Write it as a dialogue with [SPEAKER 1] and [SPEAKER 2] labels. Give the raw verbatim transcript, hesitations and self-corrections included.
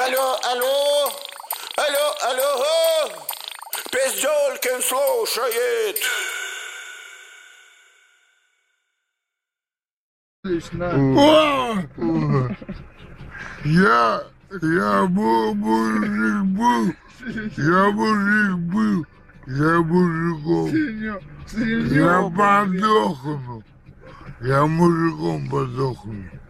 [SPEAKER 1] Алло, алло, алло, алло, Пизделкин слушает.
[SPEAKER 2] О! Я, я был мужик был, я мужик был, я мужиком, я подохну, я мужиком подохну.